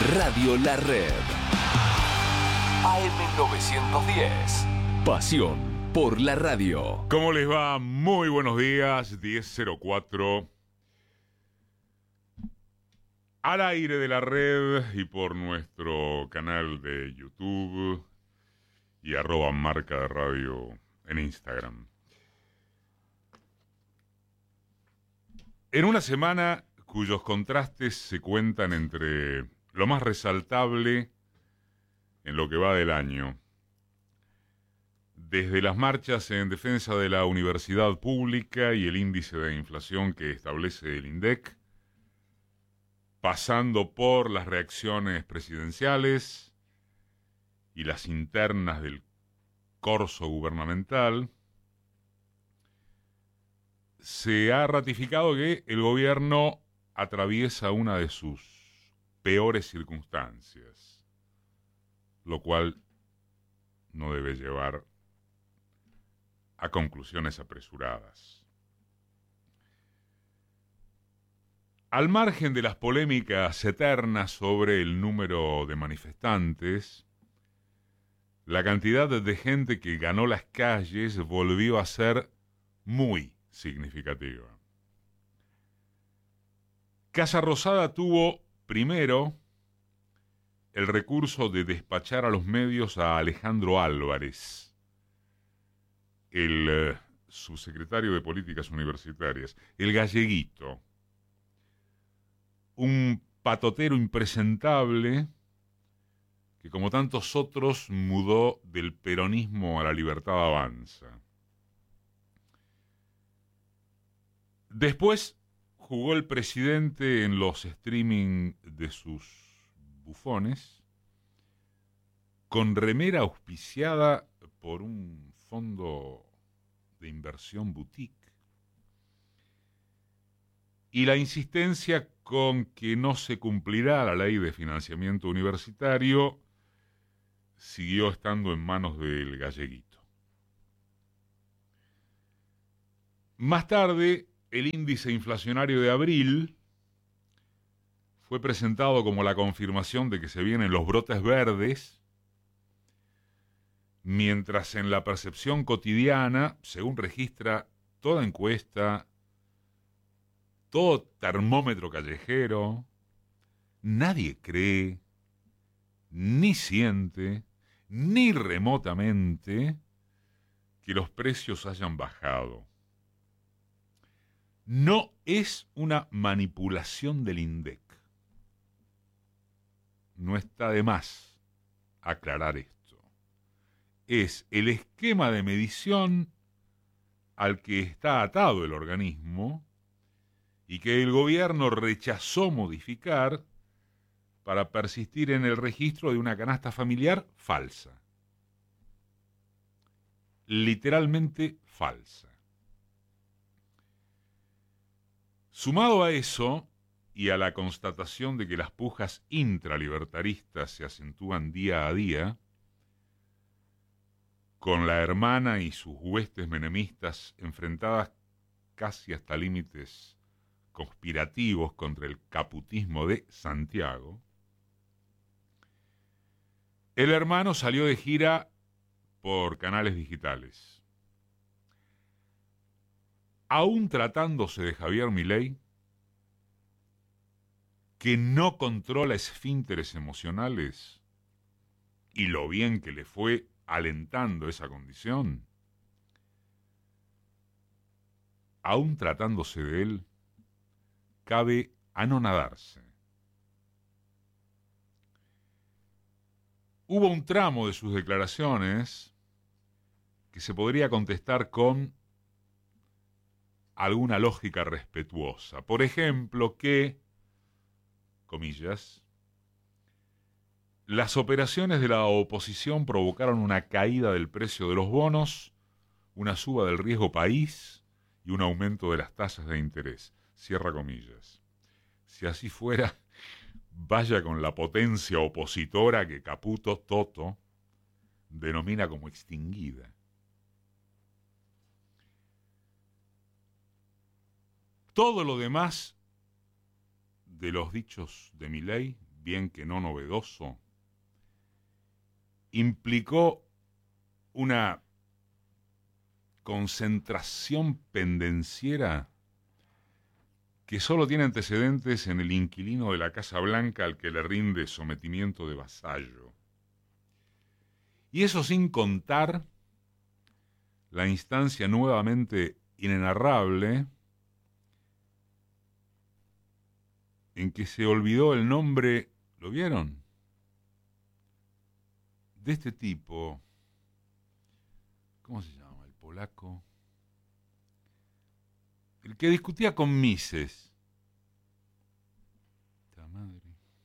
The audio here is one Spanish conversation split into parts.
Radio La Red. AM910. Pasión por la radio. ¿Cómo les va? Muy buenos días. 10:04. Al aire de la red y por nuestro canal de YouTube y @marca de radio en Instagram. En una semana cuyos contrastes se cuentan entre lo más resaltable en lo que va del año, desde las marchas en defensa de la universidad pública y el índice de inflación que establece el INDEC, pasando por las reacciones presidenciales y las internas del corso gubernamental, se ha ratificado que el gobierno atraviesa una de sus peores circunstancias, lo cual no debe llevar a conclusiones apresuradas. Al margen de las polémicas eternas sobre el número de manifestantes, la cantidad de gente que ganó las calles volvió a ser muy significativa. Casa Rosada tuvo primero el recurso de despachar a los medios a Alejandro Álvarez, el subsecretario de Políticas Universitarias, el galleguito, un patotero impresentable que, como tantos otros, mudó del peronismo a la Libertad Avanza. Después jugó el presidente en los streaming de sus bufones, con remera auspiciada por un fondo de inversión boutique, y la insistencia con que no se cumplirá la ley de financiamiento universitario siguió estando en manos del galleguito. Más tarde, el índice inflacionario de abril fue presentado como la confirmación de que se vienen los brotes verdes, mientras en la percepción cotidiana, según registra toda encuesta, todo termómetro callejero, nadie cree, ni siente, ni remotamente que los precios hayan bajado. No es una manipulación del INDEC. No está de más aclarar esto. Es el esquema de medición al que está atado el organismo y que el gobierno rechazó modificar para persistir en el registro de una canasta familiar falsa. Literalmente falsa. Sumado a eso, y a la constatación de que las pujas intralibertaristas se acentúan día a día, con la hermana y sus huestes menemistas enfrentadas casi hasta límites conspirativos contra el caputismo de Santiago, el hermano salió de gira por canales digitales. Aún tratándose de Javier Milei, que no controla esfínteres emocionales, y lo bien que le fue alentando esa condición, aún tratándose de él, cabe anonadarse. Hubo un tramo de sus declaraciones que se podría contestar con alguna lógica respetuosa. Por ejemplo, que, comillas, las operaciones de la oposición provocaron una caída del precio de los bonos, una suba del riesgo país y un aumento de las tasas de interés. Cierra comillas. Si así fuera, vaya con la potencia opositora que Caputo Toto denomina como extinguida. Todo lo demás de los dichos de Milei bien que no novedoso, implicó una concentración pendenciera que solo tiene antecedentes en el inquilino de la Casa Blanca al que le rinde sometimiento de vasallo. Y eso sin contar la instancia nuevamente inenarrable en que se olvidó el nombre, ¿lo vieron? De este tipo, ¿cómo se llama? El polaco. El que discutía con Mises. ¡Ta madre!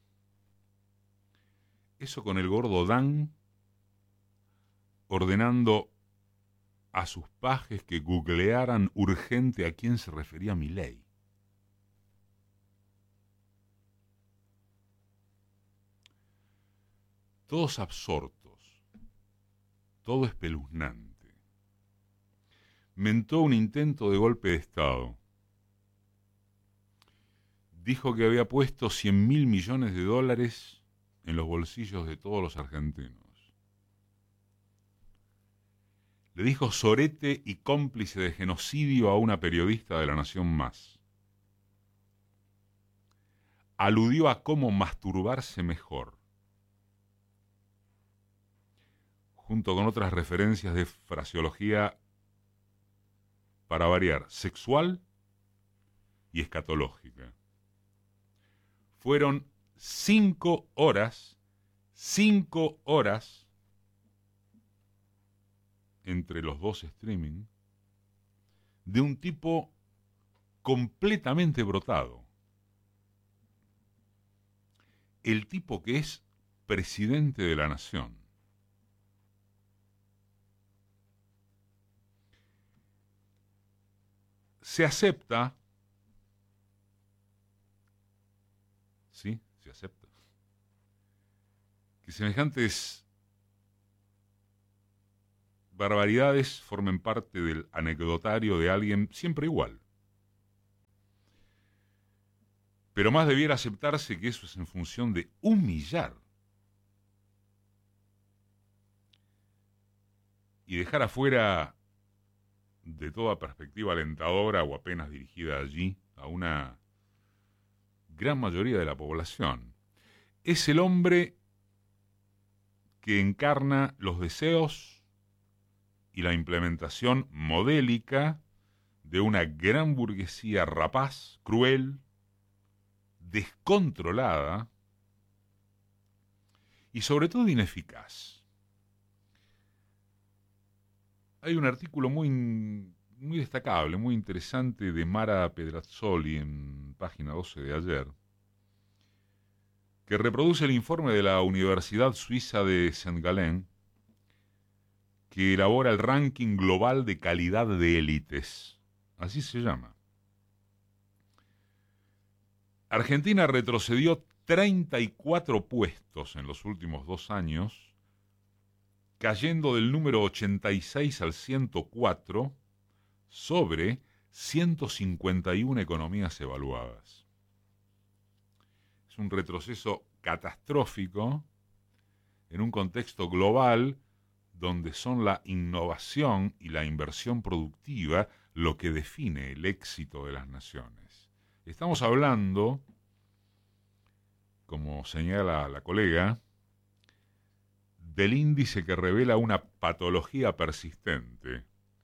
Eso con el gordo Dan, ordenando a sus pajes que googlearan urgente a quién se refería Milei. Todos absortos, todo espeluznante. Mentó un intento de golpe de Estado. Dijo que había puesto 100.000 millones de dólares en los bolsillos de todos los argentinos. Le dijo sorete y cómplice de genocidio a una periodista de La Nación Más. Aludió a cómo masturbarse mejor, junto con otras referencias de fraseología, para variar, sexual y escatológica. Fueron 5 horas entre los dos streaming, de un tipo completamente brotado. El tipo que es presidente de la nación. Se acepta, sí, se acepta, que semejantes barbaridades formen parte del anecdotario de alguien siempre igual. Pero más debiera aceptarse que eso es en función de humillar y dejar afuera de toda perspectiva alentadora o apenas dirigida allí a una gran mayoría de la población. Es el hombre que encarna los deseos y la implementación modélica de una gran burguesía rapaz, cruel, descontrolada y sobre todo ineficaz. Hay un artículo muy destacable, muy interesante de Mara Pedrazzoli en página 12 de ayer, que reproduce el informe de la Universidad Suiza de Saint Gallen, que elabora el ranking global de calidad de élites. Así se llama. Argentina retrocedió 34 puestos en los últimos 2 años, cayendo del número 86 al 104 sobre 151 economías evaluadas. Es un retroceso catastrófico en un contexto global donde son la innovación y la inversión productiva lo que define el éxito de las naciones. Estamos hablando, como señala la colega, del índice que revela una patología persistente.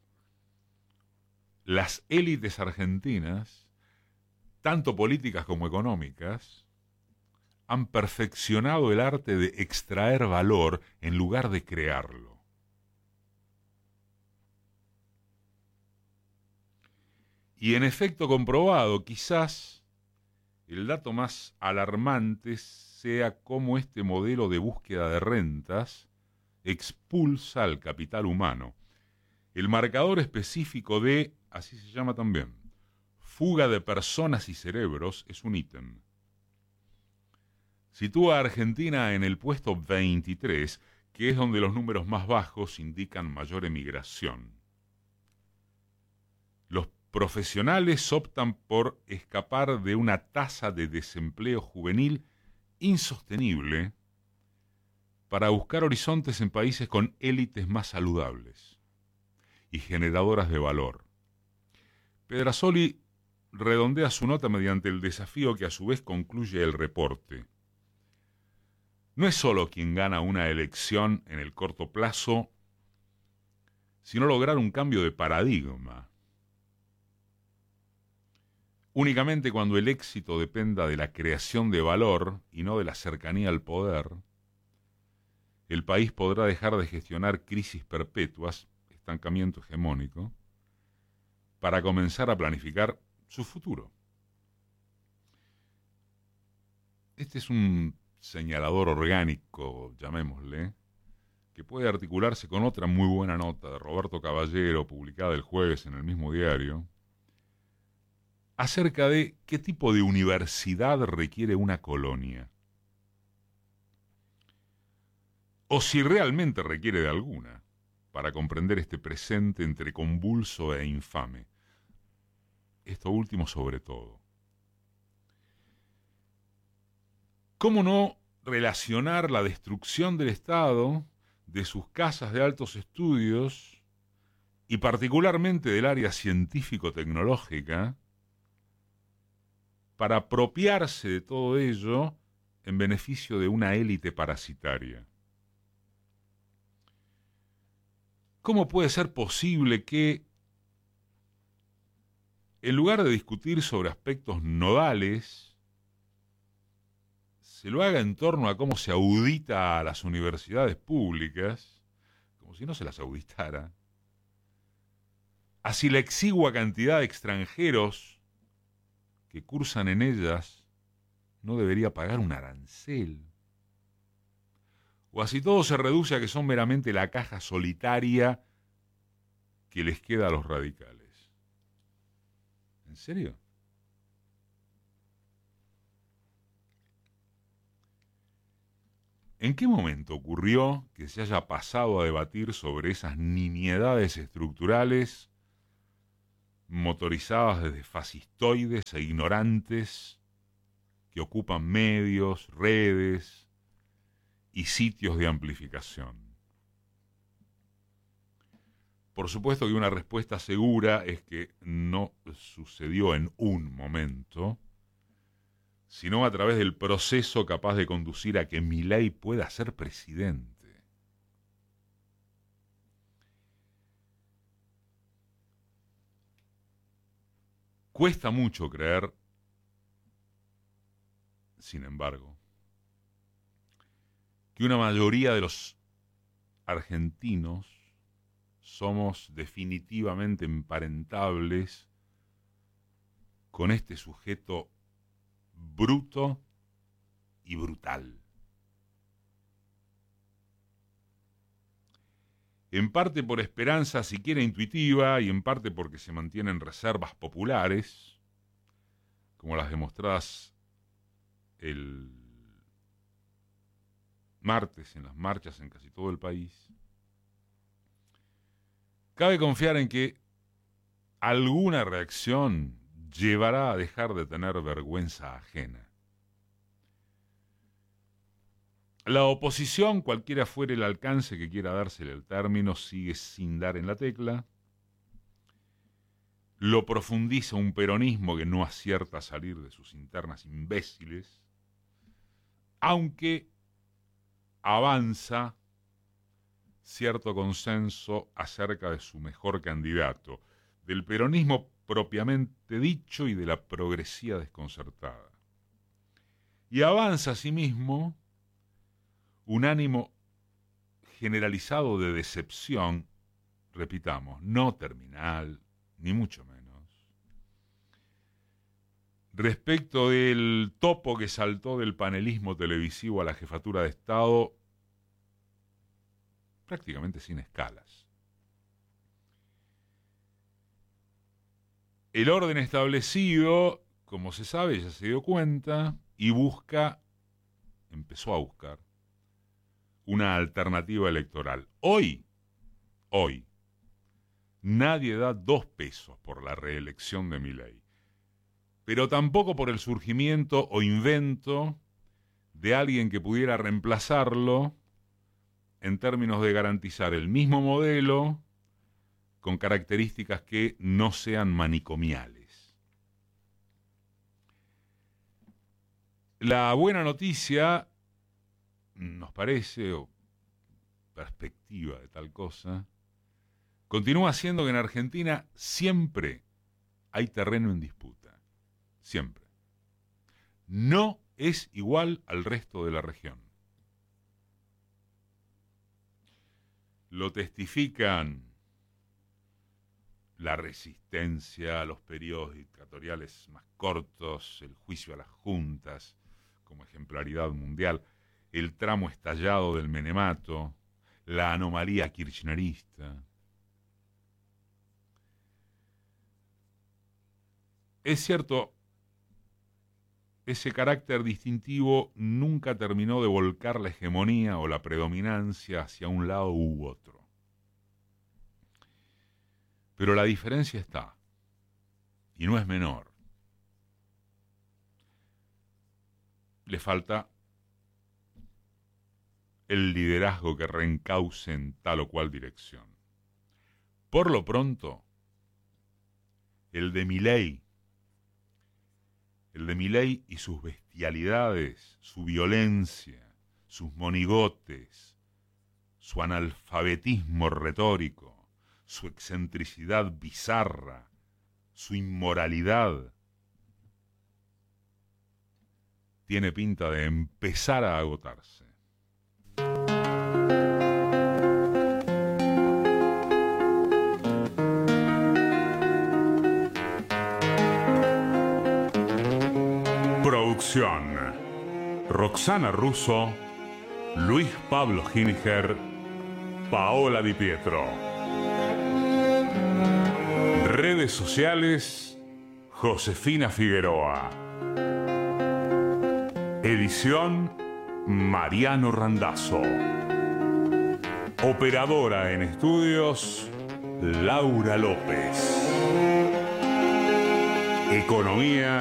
Las élites argentinas, tanto políticas como económicas, han perfeccionado el arte de extraer valor en lugar de crearlo. Y en efecto comprobado, quizás el dato más alarmante sea cómo este modelo de búsqueda de rentas expulsa al capital humano. El marcador específico de, así se llama también, fuga de personas y cerebros es un ítem. Sitúa a Argentina en el puesto 23, que es donde los números más bajos indican mayor emigración. Los profesionales optan por escapar de una tasa de desempleo juvenil insostenible para buscar horizontes en países con élites más saludables y generadoras de valor. Pedrazzoli redondea su nota mediante el desafío que a su vez concluye el reporte. No es solo quien gana una elección en el corto plazo, sino lograr un cambio de paradigma. Únicamente cuando el éxito dependa de la creación de valor y no de la cercanía al poder, el país podrá dejar de gestionar crisis perpetuas, estancamiento hegemónico, para comenzar a planificar su futuro. Este es un señalador orgánico, llamémosle, que puede articularse con otra muy buena nota de Roberto Caballero, publicada el jueves en el mismo diario, acerca de qué tipo de universidad requiere una colonia, o si realmente requiere de alguna, para comprender este presente entre convulso e infame. Esto último sobre todo. ¿Cómo no relacionar la destrucción del Estado, de sus casas de altos estudios, y particularmente del área científico-tecnológica, para apropiarse de todo ello en beneficio de una élite parasitaria? ¿Cómo puede ser posible que, en lugar de discutir sobre aspectos nodales, se lo haga en torno a cómo se audita a las universidades públicas, como si no se las auditara, así la exigua cantidad de extranjeros que cursan en ellas no debería pagar un arancel? O así todo se reduce a que son meramente la caja solitaria que les queda a los radicales. ¿En serio? ¿En qué momento ocurrió que se haya pasado a debatir sobre esas nimiedades estructurales motorizadas desde fascistoides e ignorantes que ocupan medios, redes y sitios de amplificación? Por supuesto que una respuesta segura es que no sucedió en un momento, sino a través del proceso capaz de conducir a que Milei pueda ser presidente. Cuesta mucho creer, sin embargo, que una mayoría de los argentinos somos definitivamente emparentables con este sujeto bruto y brutal. En parte por esperanza siquiera intuitiva y en parte porque se mantienen reservas populares, como las demostradas el martes en las marchas en casi todo el país. Cabe confiar en que alguna reacción llevará a dejar de tener vergüenza ajena. La oposición, cualquiera fuere el alcance que quiera dársele el término, sigue sin dar en la tecla. Lo profundiza un peronismo que no acierta a salir de sus internas imbéciles, aunque avanza cierto consenso acerca de su mejor candidato, del peronismo propiamente dicho y de la progresía desconcertada. Y avanza asimismo un ánimo generalizado de decepción, repitamos, no terminal, ni mucho menos, respecto del topo que saltó del panelismo televisivo a la jefatura de Estado prácticamente sin escalas. El orden establecido, como se sabe, ya se dio cuenta y empezó a buscar una alternativa electoral. Hoy, nadie da 2 pesos por la reelección de Milei, pero tampoco por el surgimiento o invento de alguien que pudiera reemplazarlo en términos de garantizar el mismo modelo con características que no sean manicomiales. La buena noticia, nos parece, o perspectiva de tal cosa, continúa siendo que en Argentina siempre hay terreno en disputa. Siempre. No es igual al resto de la región. Lo testifican la resistencia a los periodos dictatoriales más cortos, el juicio a las juntas como ejemplaridad mundial, el tramo estallado del menemato, la anomalía kirchnerista. Es cierto, ese carácter distintivo nunca terminó de volcar la hegemonía o la predominancia hacia un lado u otro. Pero la diferencia está, y no es menor. Le falta el liderazgo que reencauce en tal o cual dirección. Por lo pronto, el de Milei y sus bestialidades, su violencia, sus monigotes, su analfabetismo retórico, su excentricidad bizarra, su inmoralidad, tiene pinta de empezar a agotarse. Producción: Roxana Russo, Luis Pablo Gininger, Paola Di Pietro. Redes sociales: Josefina Figueroa. Edición: Mariano Randazzo. Operadora en estudios: Laura López. Economía